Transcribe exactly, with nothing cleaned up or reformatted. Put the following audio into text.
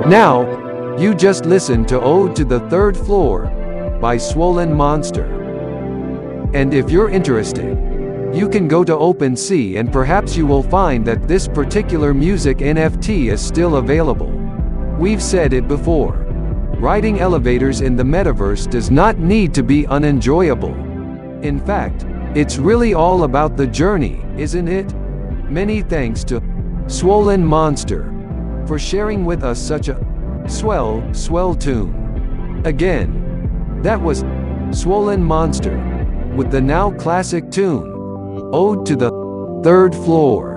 Now, you just listened to Ode to the Third Floor by Swollen Monster. And if you're interested, you can go to OpenSea and perhaps you will find that this particular music N F T is still available. We've said it before. Riding elevators in the metaverse does not need to be unenjoyable. In fact, it's really all about the journey, isn't it? Many thanks to Swollen Monster for sharing with us such a swell, swell tune. Again, that was Swollen Monster with the now classic tune, Ode to the Third Floor.